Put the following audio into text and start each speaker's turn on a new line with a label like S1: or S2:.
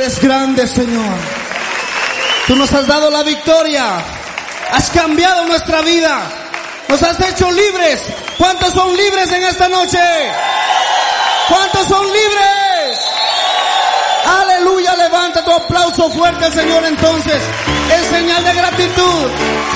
S1: eres grande, Señor. Tú nos has dado la victoria. Has cambiado nuestra vida. Nos has hecho libres. ¿Cuántos son libres en esta noche? ¿Cuántos son libres? Aleluya, levanta tu aplauso fuerte al Señor entonces, en señal de gratitud.